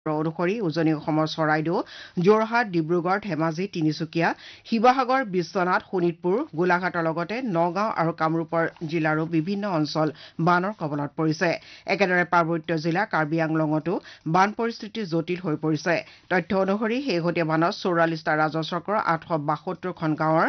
অনুসৰি উজনি অসমৰ চৰাইদেউ যোৰহাট ডিব্ৰুগড় ধেমাজি তিনিচুকীয়া শিৱসাগৰ বিশ্বনাথ শোণিতপুৰ গোলাঘাটৰ লগতে নগাঁও আৰু কামৰূপৰ জিলাৰো বিভিন্ন অঞ্চল বানৰ কবলত পৰিছে একেদৰে পাৰ্বত্য জিলা কাৰ্বি আংলঙতো বান পৰিস্থিতি জটিল হৈ পৰিছে তথ্য অনুসৰি শেহতীয়া বানত 44টা ৰাজচক্ৰৰ 872খন গাঁৱৰ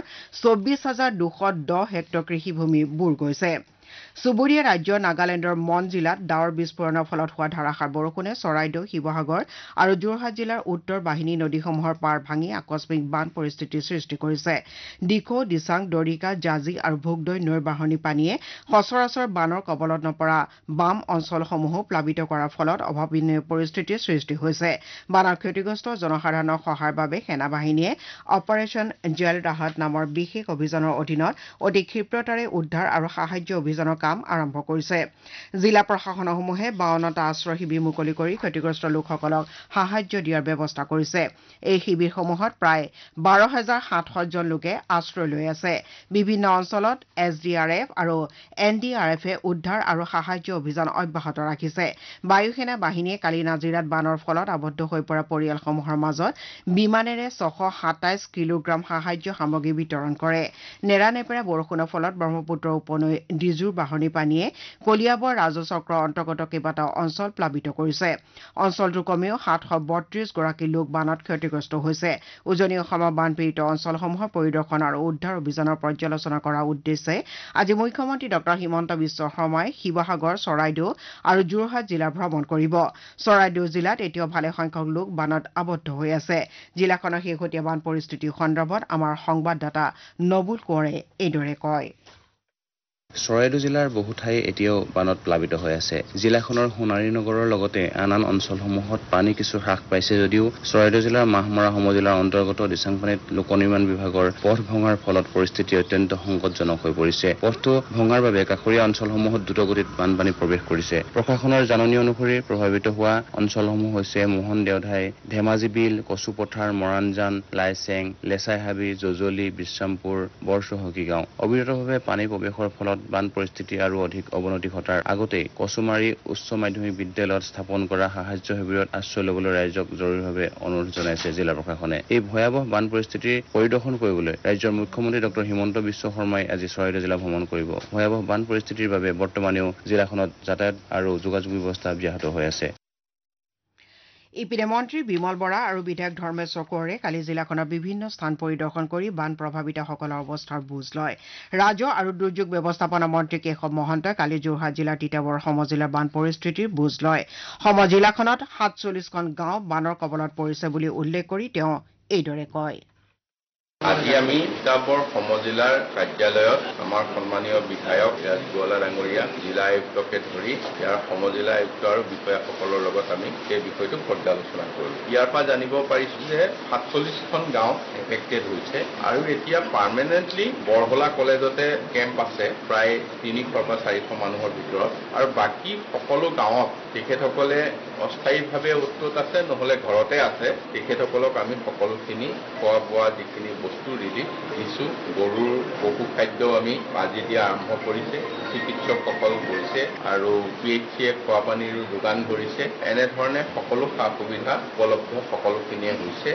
24,210 হেক্টৰ কৃষিভূমি বুৰ গৈছে চুবুৰীয়া ৰাজ্য নাগালেণ্ডৰ মন জিলাত ডাৱৰ বিস্ফোৰণৰ ফলত হোৱা ধাৰাসাৰ বৰষুণে চৰাইদেউ শিৱসাগৰ আৰু যোৰহাট জিলাৰ উত্তৰ বাহিনী নদীসমূহৰ পাৰ ভাঙি আকস্মিক বান পৰিস্থিতিৰ সৃষ্টি কৰিছে ডিখৌ দিচাং দৰিকা জাজি আৰু ভোগদৈ নৈৰ বাঢ়নী পানীয়ে সচৰাচৰ বানৰ কবলত নপৰা বাম অঞ্চলসমূহো প্লাবিত কৰাৰ ফলত অভাৱনীয় পৰিস্থিতিৰ সৃষ্টি হৈছে বানৰ ক্ষতিগ্ৰস্ত জনসাধাৰণৰ সহায়ৰ বাবে সেনাবাহিনীয়ে অপাৰেশ্যন জেল ৰাহত নামৰ বিশেষ অভিযানৰ অধীনত অতি ক্ষীপ্ৰতাৰে উদ্ধাৰ আৰু সাহায্য অভিযানৰ কাম আৰম্ভ কৰিছে জিলা প্ৰশাসনসমূহে 52টা আশ্ৰয় শিবিৰ মুকলি কৰি ক্ষতিগ্ৰস্ত লোকসকলক সাহায্য দিয়াৰ ব্যৱস্থা কৰিছে এই শিবিৰসমূহত প্ৰায় 12,700 জন লোকে আশ্ৰয় লৈ আছে বিভিন্ন অঞ্চলত এছডিআৰএফ আৰু এনডিআৰএফে উদ্ধাৰ আৰু সাহায্য অভিযান অব্যাহত ৰাখিছে বায়ুসেনা বাহিনীয়ে কালি নাজিৰাত বানৰ ফলত আবদ্ধ হৈ পৰা পৰিয়ালসমূহৰ মাজত বিমানেৰে 627 কিলোগ্ৰাম সাহায্য সামগ্ৰী বিতৰণ কৰে নেৰানেপেৰা বৰষুণৰ ফলত ব্ৰহ্মপুত্ৰ উপনৈ ডিজুৰ বাঢ়নী পানীয়ে কলিয়াবৰ ৰাজচক্ৰৰ অন্তৰ্গত কেইবাটাও অঞ্চল প্লাবিত কৰিছে অঞ্চলটোৰ কমেও 732 গৰাকী লোক বানত ক্ষতিগ্ৰস্ত হৈছে উজনি অসমৰ বানপীড়িত অঞ্চলসমূহৰ পৰিদৰ্শন আৰু উদ্ধাৰ অভিযানৰ পৰ্যালোচনা কৰাৰ উদ্দেশ্যে আজি মুখ্যমন্ত্ৰী ডক্টৰ হিমন্ত বিশ্ব শৰ্মাই শিৱসাগৰ চৰাইদেউ আৰু যোৰহাট জিলা ভ্ৰমণ কৰিব চৰাইদেউ জিলাত এতিয়াও ভালে সংখ্যক লোক বানত আবদ্ধ হৈ আছে জিলাখনৰ শেহতীয়া বান পৰিস্থিতি সন্দৰ্ভত আমাৰ সংবাদদাতা নবুল কোঁৱৰে এইদৰে কয় চৰাইদেউ জিলাৰ বহু ঠাই এতিয়াও বানত প্লাবিত হৈ আছে জিলাখনৰ সোণাৰী নগৰৰ লগতে আন অঞ্চলসমূহত পানী কিছু হ্ৰাস পাইছে যদিও চৰাইদেউ জিলাৰ মাহমৰা সমজিলাৰ অন্তৰ্গত দিচাংপানীত লোক নিৰ্মাণ বিভাগৰ পথ ভঙাৰ ফলত পৰিস্থিতি অত্যন্ত সংকটজনক হৈ পৰিছে পথটো ভঙাৰ বাবে কাষৰীয়া অঞ্চলসমূহত দ্ৰুতগতিত বানপানী প্ৰৱেশ কৰিছে প্ৰশাসনৰ জাননী অনুসৰি প্ৰভাৱিত হোৱা অঞ্চলসমূহ হৈছে মোহন দেওধাই ধেমাজি বিল কচুপথাৰ মৰাণজান লাইচেং লেচাইহাবি জজলি বিশ্ৰামপুৰ বৰচহকী গাঁও অবিৰতভাৱে পানী প্ৰৱেশৰ ফলত বান পৰিস্থিতি আৰু অধিক অৱনতি ঘটাৰ আগতেই কচুমাৰী উচ্চ মাধ্যমিক বিদ্যালয়ত স্থাপন কৰা সাহায্য শিবিৰত আশ্ৰয় ল'বলৈ ৰাইজক জৰুৰীভাৱে অনুৰোধ জনাইছে জিলা প্ৰশাসনে এই ভয়াৱহ বান পৰিস্থিতিৰ পৰিদৰ্শন কৰিবলৈ ৰাজ্যৰ মুখ্যমন্ত্ৰী ডক্টৰ হিমন্ত বিশ্ব শৰ্মাই আজি চৰাইদেউ জিলা ভ্ৰমণ কৰিব ভয়াৱহ বান পৰিস্থিতিৰ বাবে বৰ্তমানেও জিলাখনত যাতায়াত আৰু যোগাযোগ ব্যৱস্থা ব্যাহত হৈ আছে ইপিনে মন্ত্ৰী বিমল বৰা আৰু বিধায়ক ধৰ্মেশ্বৰ কোঁৱৰে কালি জিলাখনৰ বিভিন্ন স্থান পৰিদৰ্শন কৰি বান প্ৰভাৱিতসকলৰ অৱস্থাৰ বুজ লয় ৰাজহ আৰু দুৰ্যোগ ব্যৱস্থাপনা মন্ত্ৰী কেশৱ মহন্তই কালি যোৰহাট জিলাৰ তিতাবৰ সমজিলাৰ বান পৰিস্থিতিৰ বুজ লয় সমজিলাখনত 47খন গাঁও বানৰ কবলত পৰিছে বুলি উল্লেখ কৰি তেওঁ এইদৰে কয় আজি আমি তিতাবৰ সমজিলাৰ কাৰ্যালয়ত আমাৰ সন্মানীয় বিধায়ক ৰাজগোৱালা ডাঙৰীয়া জিলা আয়ুক্তকে ধৰি ইয়াৰ সমজিলা আয়ুক্ত আৰু বিষয়াসকলৰ লগত আমি এই বিষয়টো পৰ্যালোচনা কৰিলোঁ ইয়াৰ পৰা জানিব পাৰিছো যে 47খন গাঁও এফেক্টেড হৈছে আৰু এতিয়া পাৰ্মানেণ্টলি বৰহলা কলেজতে কেম্প আছে প্ৰায় 300 বা 400 মানুহৰ ভিতৰত আৰু বাকী সকলো গাঁৱত তেখেতসকলে অস্থায়ীভাৱে উৎপত আছে নহলে ঘৰতে আছে তেখেতসকলক আমি সকলোখিনি খোৱা বোৱা যিখিনি বস্তু ৰিলিফ দিছোঁ গৰুৰ পশু খাদ্য আমি আজি দিয়া আৰম্ভ কৰিছে চিকিৎসকসকল কৰিছে আৰু PHCয়ে খোৱা পানীৰ যোগান ধৰিছে এনেধৰণে সকলো সা সুবিধা উপলব্ধ সকলোখিনিয়ে হৈছে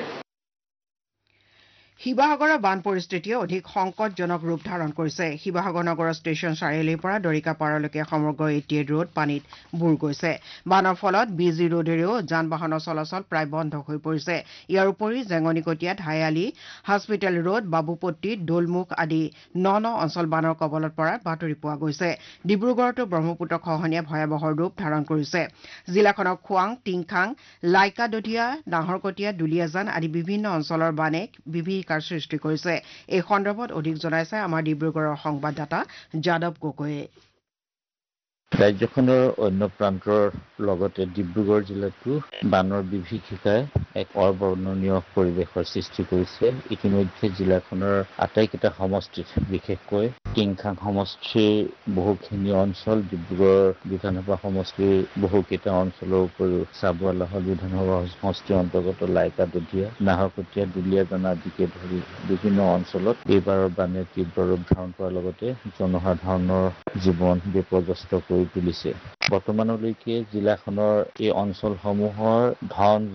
শিৱসাগৰৰ বান পৰিস্থিতিয়ে অধিক সংকটজনক ৰূপ ধাৰণ কৰিছে শিৱসাগৰ নগৰৰ ষ্টেচন চাৰিআলিৰ পৰা দৰিকাপাৰলৈকে সমগ্ৰ 88 ৰোড পানীত বুৰ গৈছে বানৰ ফলত BG ৰোডেৰেও যান বাহনৰ চলাচল প্ৰায় বন্ধ হৈ পৰিছে ইয়াৰ উপৰি জেঙনিকটীয়া ধাইআলি হস্পিটেল ৰোড বাবুপট্টি দোলমুখ আদি ন অঞ্চল বানৰ কবলত পৰাৰ বাতৰি পোৱা গৈছে ডিব্ৰুগড়তো ব্ৰহ্মপুত্ৰ খহনীয়া ভয়াৱহ ৰূপ ধাৰণ কৰিছে জিলাখনৰ খোৱাং টিংখাং লাইকাদধিয়া নাহৰকটীয়া দুলিয়াজান আদি বিভিন্ন অঞ্চলৰ বানে সৃষ্টি কৰিছে এই সন্দৰ্ভত অধিক জনাইছে আমাৰ ডিব্ৰুগড়ৰ সংবাদদাতা যাদৱ গগৈয়ে ৰাজ্যখনৰ অন্য প্ৰান্তৰ লগতে ডিব্ৰুগড় জিলাতো বানৰ বিভীষিকাই এক অবৰ্ণনীয় পৰিৱেশৰ সৃষ্টি কৰিছে ইতিমধ্যে জিলাখনৰ আটাইকেইটা সমষ্টিত বিশেষকৈ টিংখাং সমষ্টিৰ বহুখিনি অঞ্চল ডিব্ৰুগড় বিধানসভা সমষ্টিৰ বহুকেইটা অঞ্চলৰ উপৰিও চাবুৱালাহল বিধানসভা সমষ্টিৰ অন্তৰ্গত লাইকাদধিয়া নাহৰকটীয়া দুলিয়াজান আদিকে ধৰি বিভিন্ন অঞ্চলত এইবাৰৰ বানে তীব্ৰ ৰূপ ধাৰণ কৰাৰ লগতে জনসাধাৰণৰ জীৱন বিপৰ্যস্ত কৰি তুলিছে বৰ্তমানলৈকে জিলাখনৰ এই অঞ্চলসমূহৰ ধন